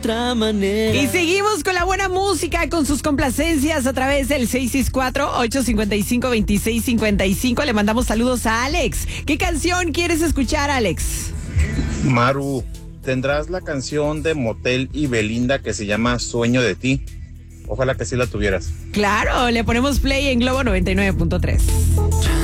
otra manera. Y seguimos con la buena música, con sus complacencias a través del 664-855-2655. Le mandamos saludos a Alex. ¿Qué canción quieres escuchar, Alex? Maru, tendrás la canción de Motel y Belinda que se llama Sueño de ti. Ojalá que sí la tuvieras. Claro, le ponemos play en Globo 99.3.